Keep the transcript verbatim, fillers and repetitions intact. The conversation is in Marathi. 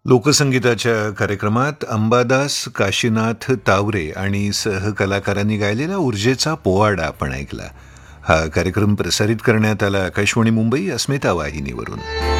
लोकसंगीताच्या कार्यक्रमात अंबादास काशीनाथ तावरे आणि सहकलाकारांनी गायलेला ऊर्जेचा पोवाडा आपण ऐकला. हा कार्यक्रम प्रसारित करण्यात आला आकाशवाणी मुंबई अस्मिता वाहिनीवरून.